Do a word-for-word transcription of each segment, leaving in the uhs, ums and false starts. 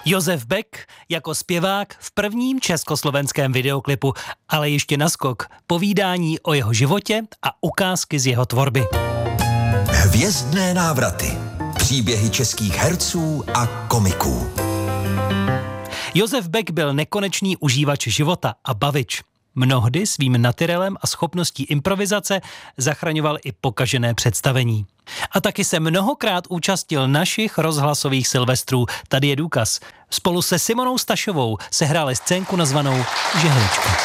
Josef Beck jako zpěvák v prvním československém videoklipu, ale ještě naskok povídání o jeho životě a ukázky z jeho tvorby. Hvězdné návraty. Příběhy českých herců a komiků. Josef Beck byl nekonečný užívač života a bavič. Mnohdy svým natyrelem a schopností improvizace zachraňoval i pokažené představení. A taky se mnohokrát účastnil našich rozhlasových silvestrů. Tady je důkaz. Spolu se Simonou Stašovou se hráli scénku nazvanou Žehlička.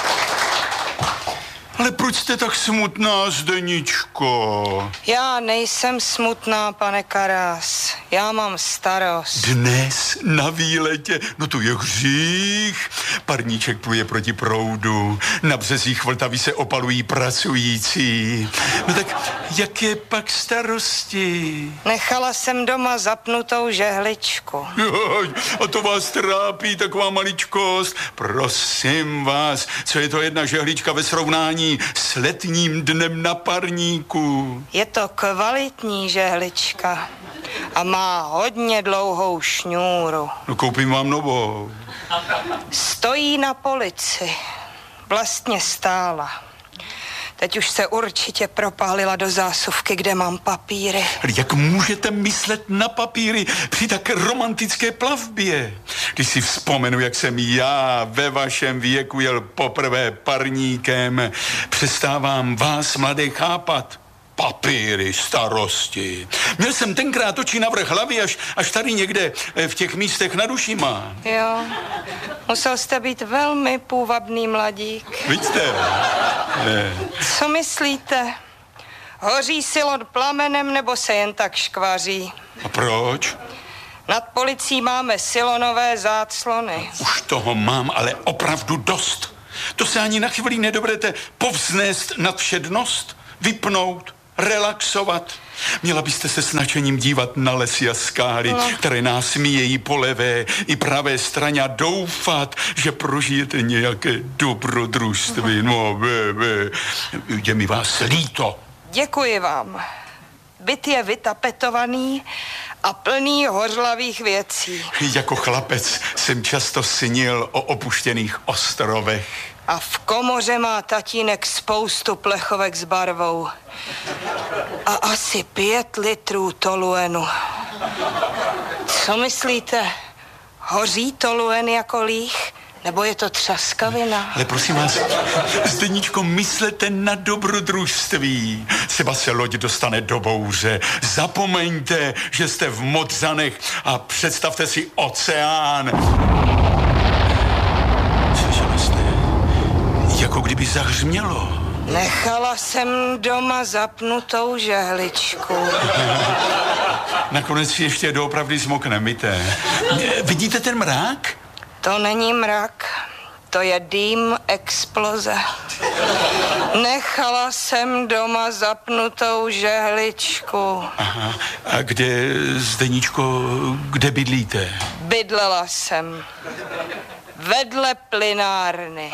Ale proč jste tak smutná, Zdeničko? Já nejsem smutná, pane Karás. Já mám starost. Dnes na výletě, no to je hřích. Parníček pluje proti proudu. Na březích Vltavy se opalují pracující. No tak jaké pak starosti? Nechala jsem doma zapnutou žehličku. Joj, a to vás trápí, taková maličkost. Prosím vás, co je to jedna žehlička ve srovnání s letním dnem na parníku? Je to kvalitní žehlička a má hodně dlouhou šňůru. No koupím vám novou. Stojí na polici. Vlastně stála. Teď už se určitě propálila do zásuvky, kde mám papíry. Jak můžete myslet na papíry při tak romantické plavbě? Když si vzpomenu, jak jsem já ve vašem věku jel poprvé parníkem, přestávám vás, mladé, chápat. Papíry, starosti. Měl jsem tenkrát oči navrch hlavy, až, až tady někde v těch místech nad ušima. Jo, musel jste být velmi půvabný mladík. Vidíte? Ne. Co myslíte? Hoří silon plamenem nebo se jen tak škvaří? A proč? Nad policií máme silonové záclony. Už toho mám ale opravdu dost. To se ani na chvíli nedovedete povznést nad všednost, vypnout, relaxovat. Měla byste se s nadšením dívat na lesy a skály, no. které nás smíjejí po levé i pravé straně a doufat, že prožijete nějaké dobrodružství. No, ve, ve. Je mi vás líto. Děkuji vám. Byt je vytapetovaný a plný hořlavých věcí. Jako chlapec jsem často snil o opuštěných ostrovech. A v komoře má tatínek spoustu plechovek s barvou. A asi pět litrů toluenu. Co myslíte? Hoří toluen jako líh? Nebo je to třaskavina? Ale prosím vás, Zdeníčko, myslete na dobrodružství. Třeba se loď dostane do bouře. Zapomeňte, že jste v Modřanech a představte si oceán. Slyšeli jste? Jako kdyby zahřmělo. Nechala jsem doma zapnutou žehličku. Nakonec si ještě doopravdy zmoknete. Vidíte ten mrák? To není mrak, to je dým exploze. Nechala jsem doma zapnutou žehličku. Aha, a kde, Zdeníčko, kde bydlíte? Bydlela jsem vedle plynárny.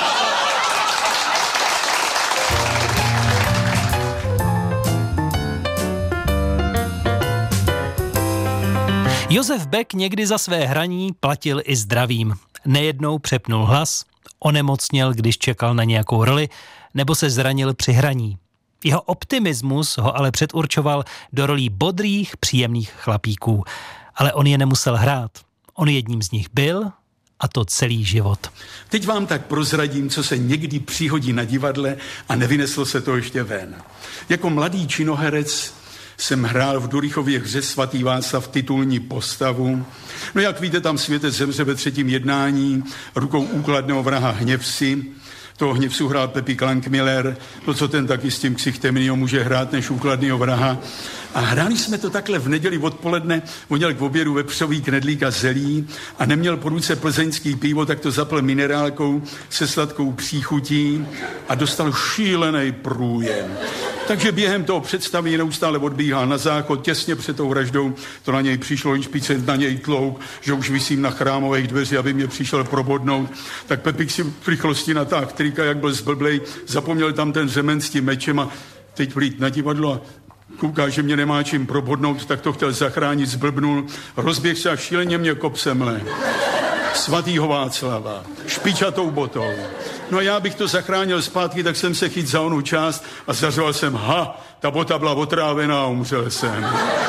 Josef Beck někdy za své hraní platil i zdravím. Nejednou přepnul hlas, onemocněl, když čekal na nějakou roli, nebo se zranil při hraní. Jeho optimismus ho ale předurčoval do rolí bodrých, příjemných chlapíků. Ale on je nemusel hrát. On jedním z nich byl, a to celý život. Teď vám tak prozradím, co se někdy přihodí na divadle a nevyneslo se to ještě ven. Jako mladý činoherec jsem hrál v Durychově hře Svatý Václav titulní postavu. No jak víte, tam světec zemře ve třetím jednání rukou úkladného vraha Hněvsi. Toho Hněvsu hrál Pepi Klankmiller, no co ten taky s tím ksichtem jinýho může hrát než úkladného vraha. A hráli jsme to takhle v neděli odpoledne, on měl k obědu vepřový knedlík a zelí a neměl po ruce plzeňský pivo, tak to zapl minerálkou se sladkou příchutí a dostal šílený průjem. Takže během toho představení neustále odbíhal na záchod, těsně před tou vraždou, to na něj přišlo, inšpicent na něj tlouk, že už visím na chrámových dveři, aby mě přišel probodnout. Tak Pepik si v rychlosti natáhl trika, jak byl zblblej, zapomněl tam ten řemen s tím mečem a teď vlít na divadlo a Kouká, že mě nemá čím probodnout, tak to chtěl zachránit, zblbnul, rozběh se a šíleně mě kop semle. Svatýho Václava, špičatou botou. No a já bych to zachránil zpátky, tak jsem se chyt za onu část a zařval jsem, ha, ta bota byla otrávená a umřel jsem.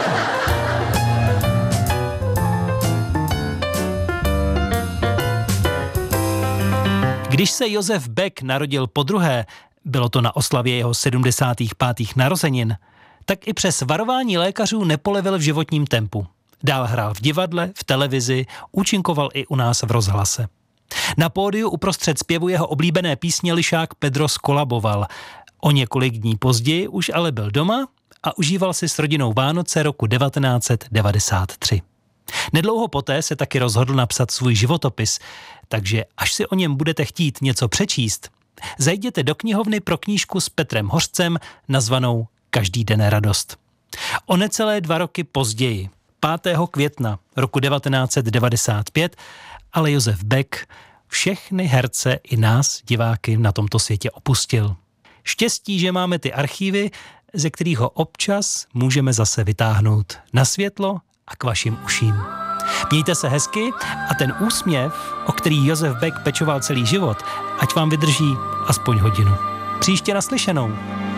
Když se Josef Beck narodil podruhé, bylo to na oslavě jeho sedmdesátých pátých narozenin, tak i přes varování lékařů nepolevil v životním tempu. Dál hrál v divadle, v televizi, účinkoval i u nás v rozhlase. Na pódiu uprostřed zpěvu jeho oblíbené písně lišák Pedro skolaboval. O několik dní později už ale byl doma a užíval si s rodinou Vánoce roku devatenáct set devadesát tři. Nedlouho poté se taky rozhodl napsat svůj životopis, takže až si o něm budete chtít něco přečíst, zajděte do knihovny pro knížku s Petrem Hořcem nazvanou Každý den radost. O necelé dva roky později, pátého května roku devatenáct set devadesát pět, ale Josef Beck všechny herce i nás, diváky, na tomto světě opustil. Štěstí, že máme ty archívy, ze kterých ho občas můžeme zase vytáhnout na světlo a k vašim uším. Mějte se hezky a ten úsměv, o který Josef Beck pečoval celý život, ať vám vydrží aspoň hodinu. Příště naslyšenou.